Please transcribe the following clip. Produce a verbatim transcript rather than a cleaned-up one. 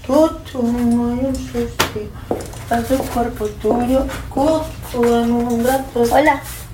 Cucho, no hay un suspiro. A tu cuerpo tuyo, cucho en un rato. Hola.